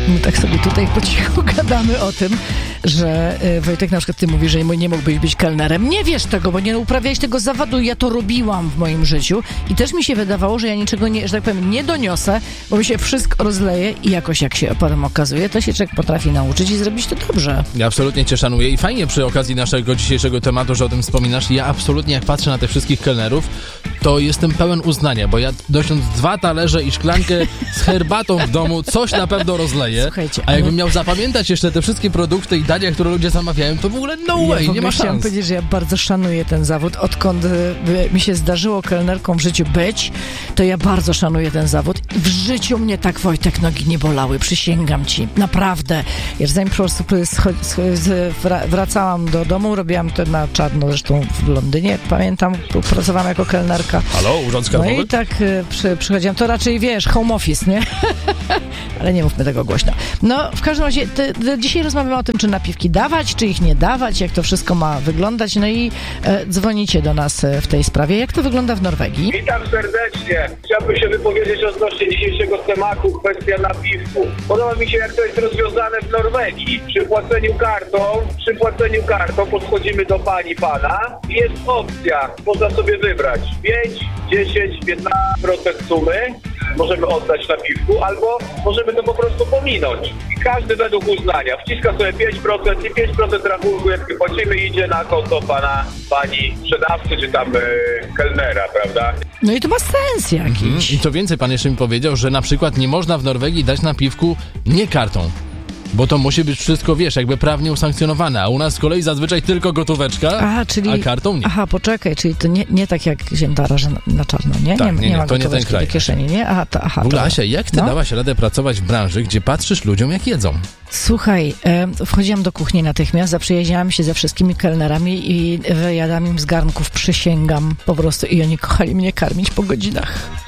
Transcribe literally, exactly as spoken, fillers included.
My tak sobie tutaj po cichu gadamy o tym, że y, Wojtek, na przykład ty mówisz, że nie mógłbyś być kelnerem. Nie wiesz tego, bo nie uprawiałeś tego zawodu. Ja to robiłam w moim życiu i też mi się wydawało, że ja niczego, nie, że tak powiem, nie doniosę, bo mi się wszystko rozleje i jakoś, jak się potem okazuje, to się człowiek potrafi nauczyć i zrobić to dobrze. Ja absolutnie cię szanuję i fajnie przy okazji naszego dzisiejszego tematu, że o tym wspominasz. Ja absolutnie, jak patrzę na tych wszystkich kelnerów, to jestem pełen uznania, bo ja dość dwa talerze i szklankę z herbatą w domu, coś na pewno rozleję. Słuchajcie, a jakbym ale... miał zapamiętać jeszcze te wszystkie produkty i dania, które ludzie zamawiają, to w ogóle no way, ja w ogóle nie ma chciałam szans. powiedzieć, że ja bardzo szanuję ten zawód. Odkąd y, mi się zdarzyło kelnerką w życiu być, to ja bardzo szanuję ten zawód. I w życiu mnie tak, Wojtek, nogi nie bolały. Przysięgam ci. Naprawdę. Ja zanim po prostu scho- scho- wracałam do domu, robiłam to na czarno, zresztą w Londynie, pamiętam, pracowałam jako kelnerka. Halo, urząd skarbowy? No i tak y, przy, przychodziłam, to raczej wiesz, home office, nie? Ale nie mówmy tego głośno. No, w każdym razie te, te, dzisiaj rozmawiamy o tym, czy napiwki dawać, czy ich nie dawać, jak to wszystko ma wyglądać. No i e, dzwonicie do nas w tej sprawie. Jak to wygląda w Norwegii? Witam serdecznie. Chciałbym się wypowiedzieć odnośnie dzisiejszego tematu, kwestia napiwków. Podoba mi się, jak to jest rozwiązane w Norwegii. Przy płaceniu kartą, przy płaceniu kartą podchodzimy do pani, pana i jest opcja, można sobie wybrać pięć, dziesięć, piętnaście procent sumy możemy oddać na piwku, albo możemy to po prostu pominąć. I każdy według uznania wciska sobie pięć procent i pięć procent rachunku, jak płacimy, idzie na konto pana, pani sprzedawcy, czy tam e, kelnera, prawda? No i to ma sens jakiś. Mhm. I co więcej, pan jeszcze mi powiedział, że na przykład nie można w Norwegii dać na piwku nie kartą. Bo to musi być wszystko, wiesz, jakby prawnie usankcjonowane, a u nas z kolei zazwyczaj tylko gotóweczka, aha, czyli, a kartą nie. Aha, poczekaj, czyli to nie, nie tak jak ziętara, że na, na czarno, nie? Tak, nie, nie, nie, nie, ma to nie ten gotóweczki kraj. do kieszeni, nie? Aha, to, aha, W ogóle, to, Asia, jak ty no? dałaś radę pracować w branży, gdzie patrzysz ludziom, jak jedzą? Słuchaj, e, wchodziłam do kuchni natychmiast, zaprzyjaźniałam się ze wszystkimi kelnerami i wyjadałam im z garnków, przysięgam po prostu, i oni kochali mnie karmić po godzinach.